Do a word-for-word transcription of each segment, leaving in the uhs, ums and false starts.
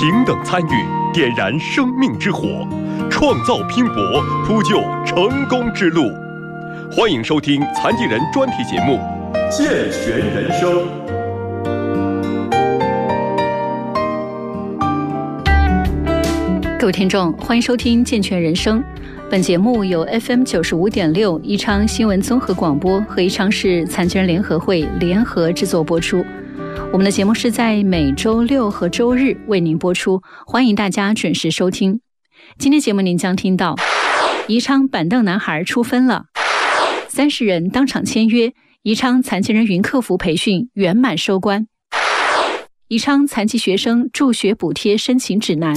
平等参与，点燃生命之火，创造拼搏，铺就成功之路。欢迎收听残疾人专题节目《健全人生》。 各位听众，欢迎收听《健全人生》。本节目由 F M 九十五点六宜昌新闻综合广播和宜昌市残疾人联合会联合制作播出。我们的节目是在每周六和周日为您播出，欢迎大家准时收听。今天节目您将听到宜昌板凳男孩出分了，三十人当场签约，宜昌残疾人云客服培训圆满收官，宜昌残疾学生助学补贴申请指南。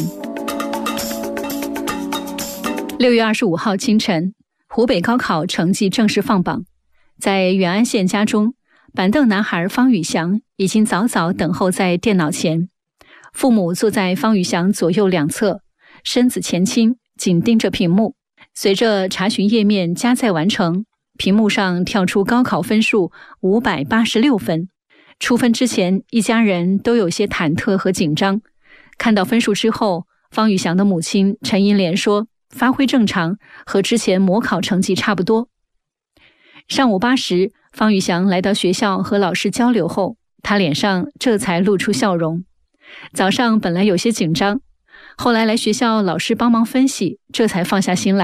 六月二十五号清晨，湖北高考成绩正式放榜。在远安县家中，板凳男孩方宇翔已经早早等候在电脑前，父母坐在方宇翔左右两侧，身子前倾，紧盯着屏幕。随着查询页面加载完成，屏幕上跳出高考分数五百八十六分。出分之前，一家人都有些忐忑和紧张。看到分数之后，方宇翔的母亲陈银莲说，发挥正常，和之前模考成绩差不多。上午八时，方宇翔来到学校和老师交流后，他脸上这才露出笑容。早上本来有些紧张，后来来学校老师帮忙分析，这才放下心来。